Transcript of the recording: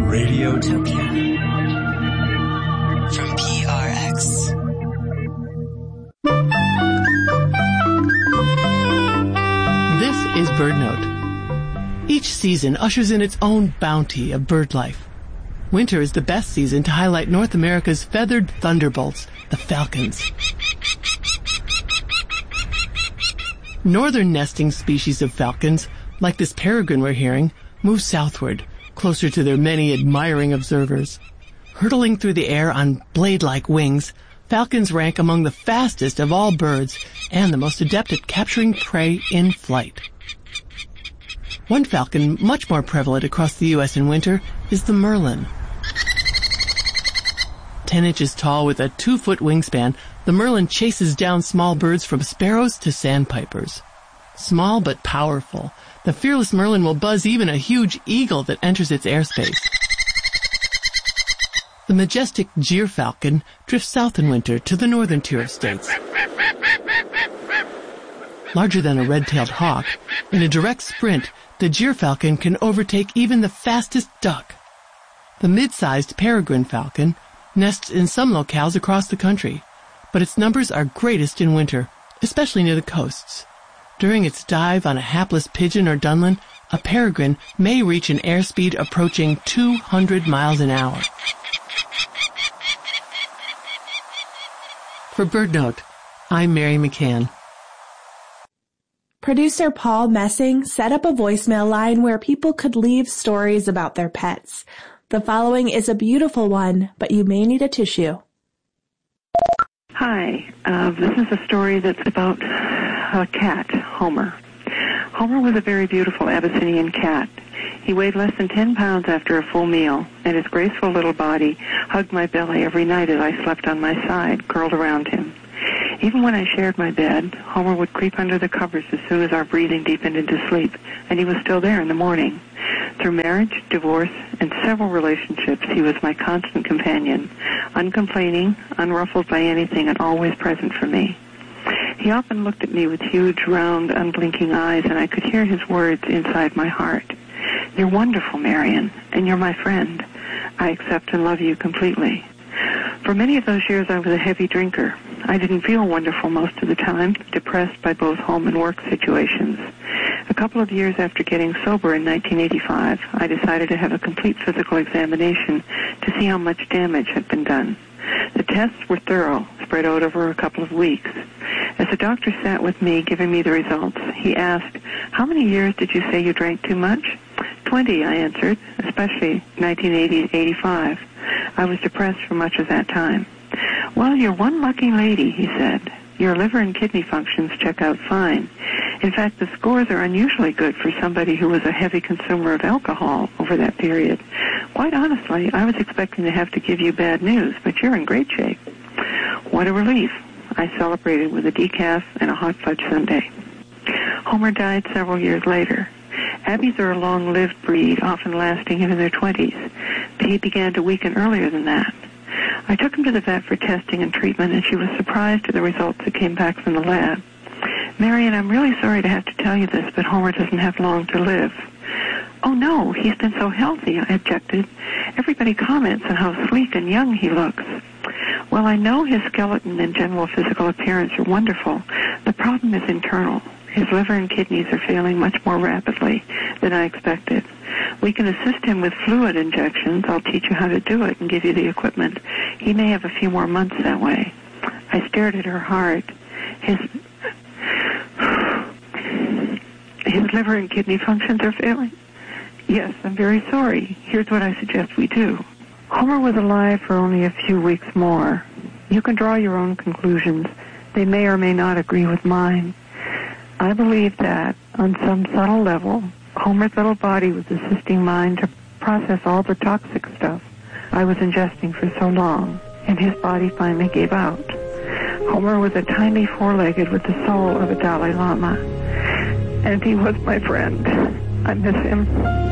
Radiotopia. From PRX. This is BirdNote. Each season ushers in its own bounty of bird life. Winter is the best season to highlight North America's feathered thunderbolts, the falcons. Northern nesting species of falcons, like this peregrine we're hearing, move southward, closer to their many admiring observers. Hurtling through the air on blade-like wings, falcons rank among the fastest of all birds and the most adept at capturing prey in flight. One falcon much more prevalent across the U.S. in winter is the merlin. 10 inches tall with a 2-foot wingspan, the merlin chases down small birds from sparrows to sandpipers. Small but powerful, the fearless merlin will buzz even a huge eagle that enters its airspace. The majestic gyrfalcon drifts south in winter to the northern tier of states. Larger than a red-tailed hawk, in a direct sprint, the gyrfalcon can overtake even the fastest duck. The mid-sized peregrine falcon nests in some locales across the country, but its numbers are greatest in winter, especially near the coasts. During its dive on a hapless pigeon or dunlin, a peregrine may reach an airspeed approaching 200 miles an hour. For BirdNote, I'm Mary McCann. Producer Paul Messing set up a voicemail line where people could leave stories about their pets. The following is a beautiful one, but you may need a tissue. Hi, this is a story that's about a cat, Homer. Homer was a very beautiful Abyssinian cat. He weighed less than 10 pounds after a full meal, and his graceful little body hugged my belly every night as I slept on my side, curled around him. Even when I shared my bed, Homer would creep under the covers as soon as our breathing deepened into sleep, and he was still there in the morning. Through marriage, divorce, and several relationships, he was my constant companion, uncomplaining, unruffled by anything, and always present for me. He often looked at me with huge, round, unblinking eyes, and I could hear his words inside my heart. "You're wonderful, Marion, and you're my friend. I accept and love you completely." For many of those years, I was a heavy drinker. I didn't feel wonderful most of the time, depressed by both home and work situations. A couple of years after getting sober in 1985, I decided to have a complete physical examination to see how much damage had been done. The tests were thorough, spread out over a couple of weeks. As the doctor sat with me giving me the results, he asked, "How many years did you say you drank too much?" 20, I answered, especially 1980-85. I was depressed for much of that time. "Well, you're one lucky lady," he said. "Your liver and kidney functions check out fine. In fact, the scores are unusually good for somebody who was a heavy consumer of alcohol over that period. Quite honestly, I was expecting to have to give you bad news, but you're in great shape." What a relief. I celebrated with a decaf and a hot fudge sundae. Homer died several years later. Abbeys are a long-lived breed, often lasting into their 20s, but he began to weaken earlier than that. I took him to the vet for testing and treatment, and she was surprised at the results that came back from the lab. "Marion, I'm really sorry to have to tell you this, but Homer doesn't have long to live." "Oh, no, he's been so healthy," I objected. "Everybody comments on how sleek and young he looks." "Well, I know his skeleton and general physical appearance are wonderful. The problem is internal. His liver and kidneys are failing much more rapidly than I expected. We can assist him with fluid injections. I'll teach you how to do it and give you the equipment. He may have a few more months that way." I stared at her hard. His liver and kidney functions are failing? "Yes, I'm very sorry. Here's what I suggest we do." Homer was alive for only a few weeks more. You can draw your own conclusions. They may or may not agree with mine. I believe that, on some subtle level, Homer's little body was assisting mine to process all the toxic stuff I was ingesting for so long, and his body finally gave out. Homer was a tiny four-legged with the soul of a Dalai Lama, and he was my friend. I miss him.